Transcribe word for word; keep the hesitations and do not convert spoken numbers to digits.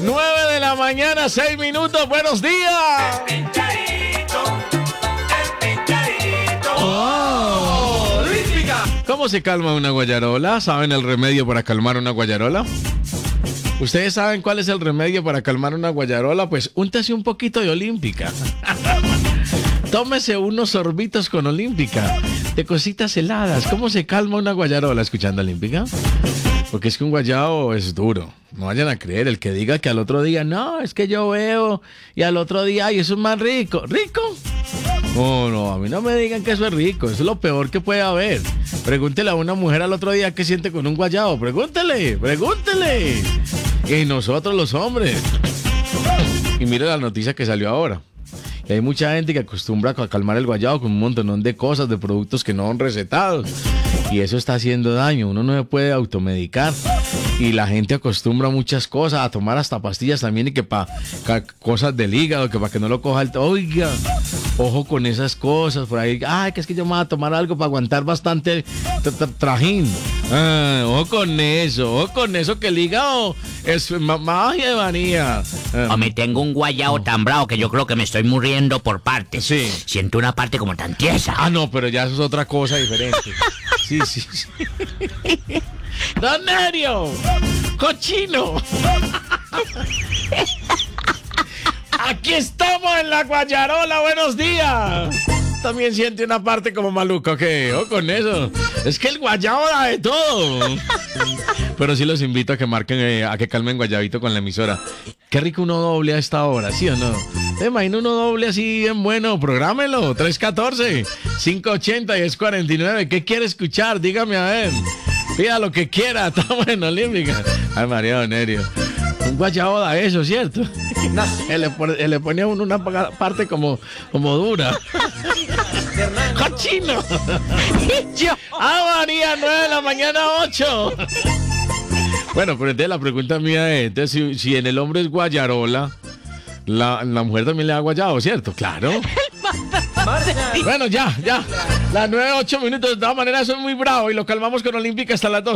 nueve de la mañana, seis minutos. Buenos días. El pinchadito, el pinchadito. Oh, Olímpica. ¿Cómo se calma una guayarola? ¿Saben el remedio para calmar una guayarola? ¿Ustedes saben cuál es el remedio para calmar una guayarola? Pues úntese un poquito de Olímpica. Tómese unos sorbitos con Olímpica, de cositas heladas. ¿Cómo se calma una guayarola escuchando Olímpica? Porque es que un guayabo es duro. No vayan a creer, el que diga que al otro día, no, es que yo veo, y al otro día, ay, eso es más rico. ¿Rico? No, no, a mí no me digan que eso es rico, eso es lo peor que puede haber. Pregúntele a una mujer al otro día qué siente con un guayabo, pregúntele, pregúntele. Y nosotros los hombres. Y mire la noticia que salió ahora. Y hay mucha gente que acostumbra a calmar el guayabo con un montón de cosas, de productos que no son recetados. Y eso está haciendo daño, uno no se puede automedicar. Y la gente acostumbra muchas cosas, a tomar hasta pastillas también, y que para cosas del hígado, que para que no lo coja el... Oiga, ojo con esas cosas, por ahí, ay, que es que yo me voy a tomar algo para aguantar bastante tra tra trajín. Ah, ojo con eso, ojo con eso, que el hígado es magia de manía. O me tengo un guayao tan bravo que yo creo que me estoy muriendo por partes. Sí. Siento una parte como tan tiesa. Ah, no, pero ya eso es otra cosa diferente. Sí, sí, sí. ¡Don Nerio! ¡Cochino! Aquí estamos en la Guayarola, buenos días. También siente una parte como maluca, ¿qué? ¿O con eso? Es que el guayabo da de todo. Pero sí los invito a que marquen, eh, a que calmen guayabito con la emisora. Qué rico uno doble a esta hora, ¿sí o no? ¿Te imaginas uno doble así bien bueno? Prográmelo, tres uno cuatro, cinco ocho cero, diez cuarenta y nueve. ¿Qué quiere escuchar? Dígame a ver. Pida lo que quiera, estamos en Olímpica. Ay, María Donerio. Un guayabo da eso, ¿cierto? Él le, pone, él le ponía a uno una parte como, como dura. ¡Cochino! ¡Ah, María! nueve de la mañana, ocho. Bueno, pero entonces la pregunta mía es, entonces, si, si en el hombre es guayarola, la, la mujer también le da guayabo, ¿cierto? Claro. Bueno, ya, ya. Las nueve, ocho minutos. De todas maneras, soy muy bravo y lo calmamos con Olímpica hasta las dos.